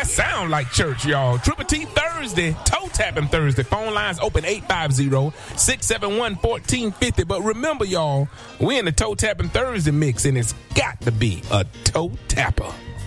That sound like church, y'all. Triple T Thursday, toe tapping Thursday. Phone lines open 850-671-1450. But remember, y'all, we in the toe tapping Thursday mix, and it's got to be a toe tapper.